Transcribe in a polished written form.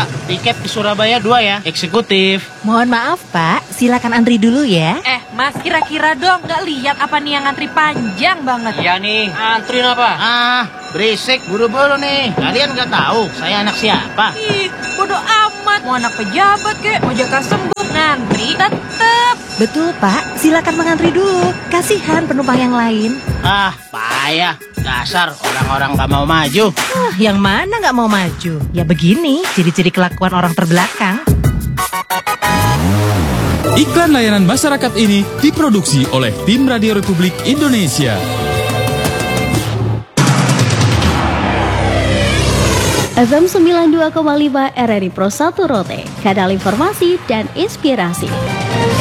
tiket ke Surabaya 2 ya, eksekutif. Mohon maaf Pak, silakan antri dulu ya. Mas kira-kira dong, nggak lihat apa nih yang antri panjang banget? Iya nih, antri apa? Berisik, buru-buru nih. Kalian nggak tahu saya anak siapa? Ih, bodoh amat. Mau anak pejabat kek, mau jaka sembung, ngantri tetep. Betul Pak, silakan mengantri dulu. Kasihan penumpang yang lain. Payah. Dasar orang-orang gak mau maju. Yang mana gak mau maju? Ya begini, ciri-ciri kelakuan orang terbelakang. Iklan layanan masyarakat ini diproduksi oleh Tim Radio Republik Indonesia. FM 92,5 RRI Pro 1 Rote, kanal informasi dan inspirasi.